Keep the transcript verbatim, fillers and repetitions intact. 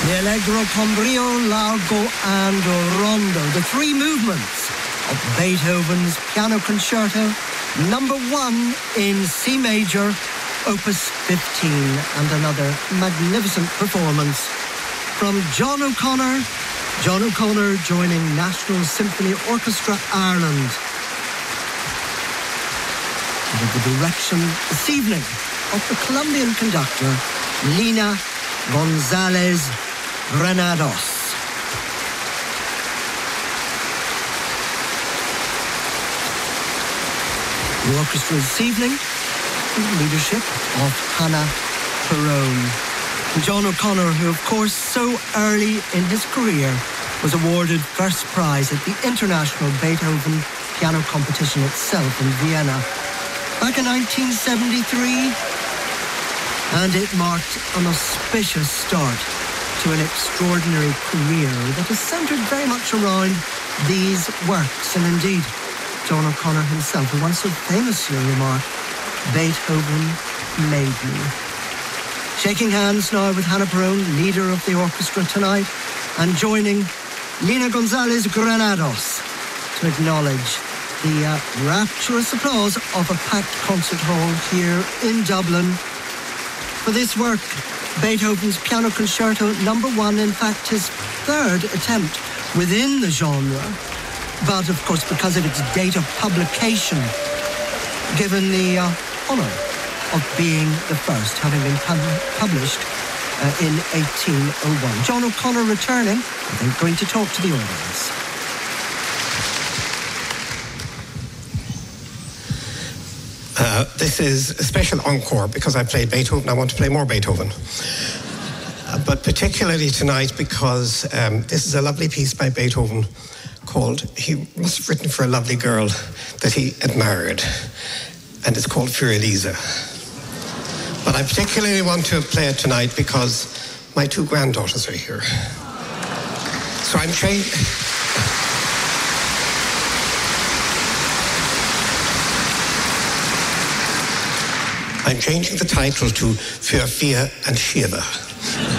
the Allegro con brio, Largo and Rondo, the three movements of Beethoven's Piano Concerto number one in C major, opus fifteen, and another magnificent performance from John O'Connor. John O'Connor joining National Symphony Orchestra Ireland under the direction this evening of the Colombian conductor Lina González Granados. The orchestra this evening in the leadership of Hannah Perrone. John O'Connor, who of course so early in his career was awarded first prize at the International Beethoven Piano Competition itself in Vienna back in nineteen seventy-three, and it marked an auspicious start to an extraordinary career that is centred very much around these works. And indeed, John O'Connor himself, who once so famously remarked, Beethoven made me. Shaking hands now with Hannah Perrone, leader of the orchestra tonight, and joining Lina González Granados to acknowledge the uh, rapturous applause of a packed concert hall here in Dublin for this work, Beethoven's Piano Concerto number one, in fact his third attempt within the genre, but of course because of its date of publication, given the uh, honour of being the first, having been pub- published uh, in eighteen oh one. John O'Connor returning, I think, going to talk to the audience. Uh, this is a special encore because I played Beethoven. I want to play more Beethoven. Uh, but particularly tonight because um, this is a lovely piece by Beethoven called, he must have written for a lovely girl that he admired, and it's called Fiordalisa. But I particularly want to play it tonight because my two granddaughters are here. So I'm trained... I'm changing the title to Für Vier and Shiva.